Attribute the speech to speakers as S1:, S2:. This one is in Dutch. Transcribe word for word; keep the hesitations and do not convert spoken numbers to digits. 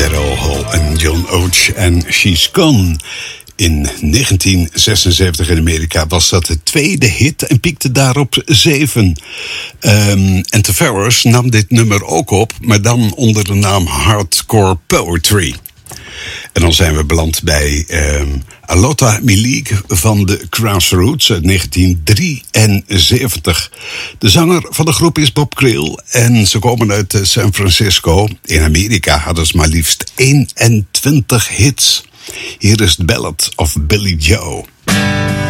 S1: Daryl Hall en John Oates en She's Gone. In negentien zesenzeventig in Amerika was dat de tweede hit en piekte daarop zeven. Um, en Tavares nam dit nummer ook op, maar dan onder de naam Hardcore Poetry. En dan zijn we beland bij um, Alota Milik van de Crossroads uit negentien drieënzeventig. De zanger van de groep is Bob Creel en ze komen uit San Francisco. In Amerika hadden ze maar liefst eenentwintig hits. Hier is The Ballad of Billy Joe.